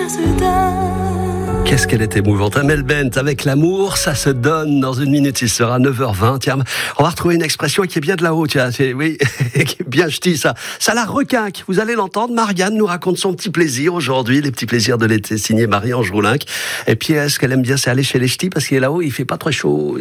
Qu'est-ce qu'elle est émouvante. Amel Bent, avec l'amour, ça se donne. Dans une minute, il sera 9h20. Tiens, on va retrouver une expression qui est bien de là-haut. Tiens, oui, qui est bien ch'ti, ça. Ça la requinque. Vous allez l'entendre. Marianne nous raconte son petit plaisir aujourd'hui, les petits plaisirs de l'été, signé Marie-Ange Roulinck. Et puis, ce qu'elle aime bien, c'est aller chez les ch'tis, parce qu'il est là-haut, il fait pas très chaud.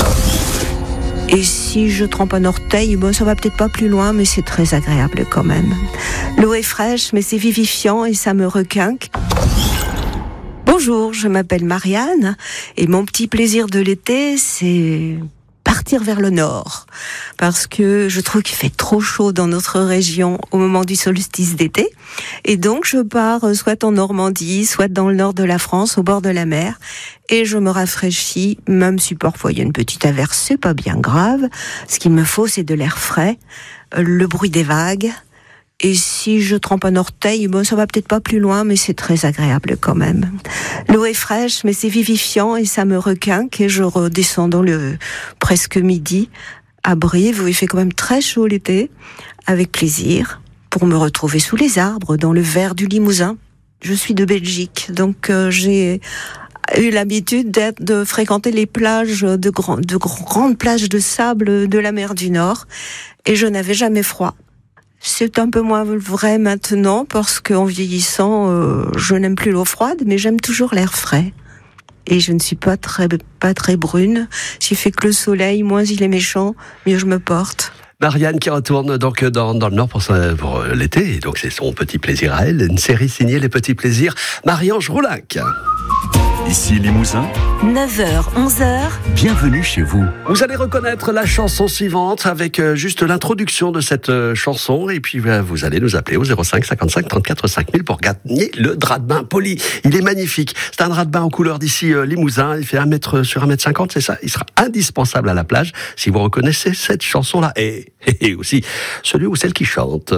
Et si je trempe un orteil, bon, ça va peut-être pas plus loin, mais c'est très agréable quand même. L'eau est fraîche, mais c'est vivifiant et ça me requinque. Bonjour, je m'appelle Marianne et mon petit plaisir de l'été, c'est partir vers le nord. Parce que je trouve qu'il fait trop chaud dans notre région au moment du solstice d'été. Et donc je pars soit en Normandie, soit dans le nord de la France, au bord de la mer. Et je me rafraîchis, même si parfois il y a une petite averse, c'est pas bien grave. Ce qu'il me faut, c'est de l'air frais, le bruit des vagues. Et si je trempe un orteil, bon, ça va peut-être pas plus loin, mais c'est très agréable quand même. L'eau est fraîche, mais c'est vivifiant et ça me requinque. Et je redescends dans le presque midi à Brive, où il fait quand même très chaud l'été, avec plaisir, pour me retrouver sous les arbres, dans le vert du Limousin. Je suis de Belgique, donc j'ai eu l'habitude de fréquenter les plages, de grandes plages de sable de la mer du Nord, et je n'avais jamais froid. C'est un peu moins vrai maintenant parce qu'en vieillissant, je n'aime plus l'eau froide, mais j'aime toujours l'air frais. Et je ne suis pas très brune. S'il fait que le soleil, moins il est méchant, mieux je me porte. Marianne qui retourne donc dans le Nord pour l'été, donc c'est son petit plaisir à elle, une série signée Les Petits Plaisirs, Marie-Ange Roulinck. Ici Limousin, 9h, 11h, bienvenue chez vous. Vous allez reconnaître la chanson suivante avec juste l'introduction de cette chanson et puis vous allez nous appeler au 05 55 34 5000 pour gagner le drap de bain Poli. Il est magnifique. C'est un drap de bain en couleur d'ici Limousin. Il fait 1 mètre sur 1,50 m, c'est ça. Il sera indispensable à la plage si vous reconnaissez cette chanson-là. Et aussi celui ou celle qui chante.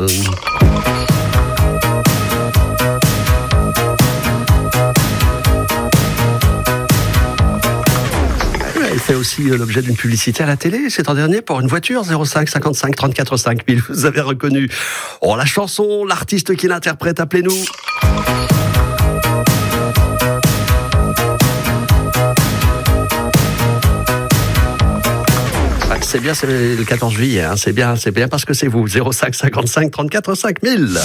Fait aussi l'objet d'une publicité à la télé, c'est en dernier pour une voiture, 05 55 34 5000. Vous avez reconnu la chanson, l'artiste qui l'interprète, appelez-nous. C'est bien, c'est le 14 juillet, hein. C'est bien parce que c'est vous, 05 55 34 5000.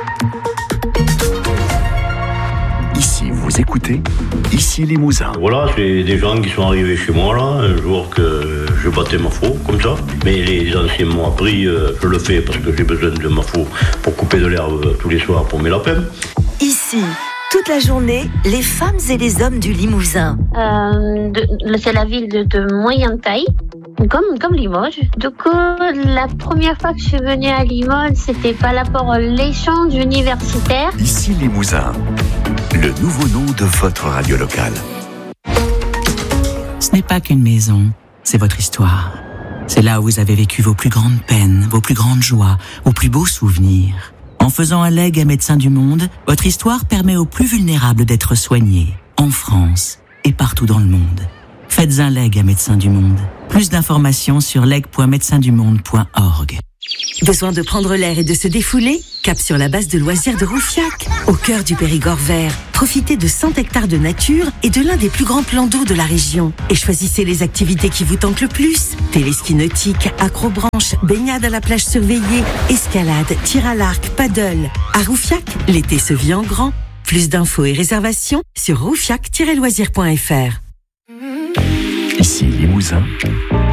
Ici, vous écoutez, ici Limousin. Voilà, c'est des gens qui sont arrivés chez moi, là, un jour que je battais ma faux, comme ça. Mais les anciens m'ont appris, je le fais parce que j'ai besoin de ma faux pour couper de l'herbe tous les soirs pour mes lapins. Ici, toute la journée, les femmes et les hommes du Limousin. C'est la ville de moyenne taille. Comme Limoges. Du coup, la première fois que je suis venue à Limoges, c'était par rapport à l'échange universitaire. Ici Limousin, le nouveau nom de votre radio locale. Ce n'est pas qu'une maison, c'est votre histoire. C'est là où vous avez vécu vos plus grandes peines, vos plus grandes joies, vos plus beaux souvenirs. En faisant un legs à Médecins du Monde, votre histoire permet aux plus vulnérables d'être soignés, en France et partout dans le monde. Faites un leg à Médecins du Monde. Plus d'informations sur leg.médecindumonde.org. Besoin de prendre l'air et de se défouler ? Cap sur la base de loisirs de Roufiac, au cœur du Périgord vert. Profitez de 100 hectares de nature et de l'un des plus grands plans d'eau de la région. Et choisissez les activités qui vous tentent le plus. Téléski nautique, accrobranche, baignade à la plage surveillée, escalade, tir à l'arc, paddle. À Roufiac, l'été se vit en grand. Plus d'infos et réservations sur roufiac-loisirs.fr. Ici Limousin,